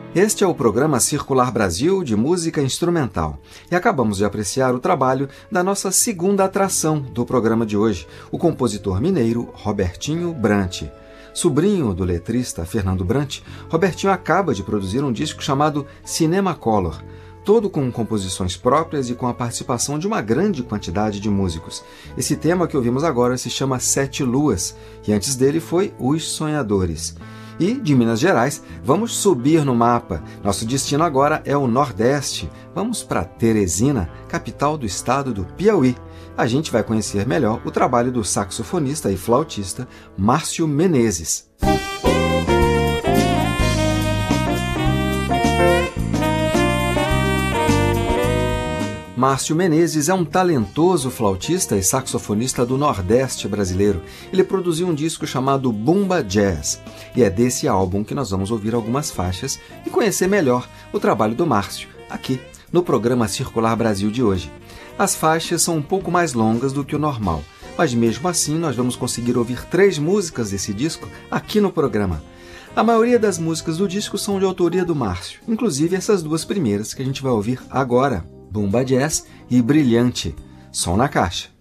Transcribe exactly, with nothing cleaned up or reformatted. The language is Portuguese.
Este é o programa Circular Brasil de música instrumental e acabamos de apreciar o trabalho da nossa segunda atração do programa de hoje, o compositor mineiro Robertinho Brant. Sobrinho do letrista Fernando Brant, Robertinho acaba de produzir um disco chamado Cinema Color, todo com composições próprias e com a participação de uma grande quantidade de músicos. Esse tema que ouvimos agora se chama Sete Luas e antes dele foi Os Sonhadores. E, de Minas Gerais, vamos subir no mapa. Nosso destino agora é o Nordeste. Vamos para Teresina, capital do estado do Piauí. A gente vai conhecer melhor o trabalho do saxofonista e flautista Márcio Menezes. Márcio Menezes é um talentoso flautista e saxofonista do Nordeste brasileiro. Ele produziu um disco chamado Bumba Jazz, e é desse álbum que nós vamos ouvir algumas faixas e conhecer melhor o trabalho do Márcio, aqui no programa Circular Brasil de hoje. As faixas são um pouco mais longas do que o normal, mas mesmo assim nós vamos conseguir ouvir três músicas desse disco aqui no programa. A maioria das músicas do disco são de autoria do Márcio, inclusive essas duas primeiras que a gente vai ouvir agora, Bumba Jazz e Brilhante. Som na caixa.